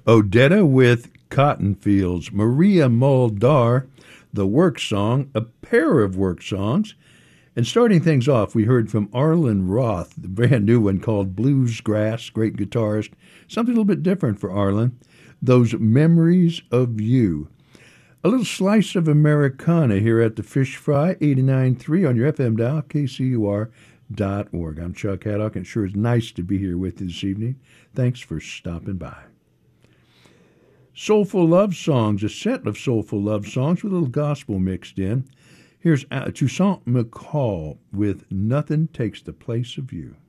Odetta with Cotton Fields. Maria Muldaur, the work song, a pair of work songs. And starting things off, we heard from Arlen Roth, the brand new one called Bluesgrass, great guitarist. Something a little bit different for Arlen. Those Memories of You. A little slice of Americana here at the Fish Fry, 89.3 on your FM dial, KCUR.org. I'm Chuck Haddock, and it sure is nice to be here with you this evening. Thanks for stopping by. Soulful love songs, a set of soulful love songs with a little gospel mixed in. Here's Toussaint McCall with Nothing Takes the Place of You.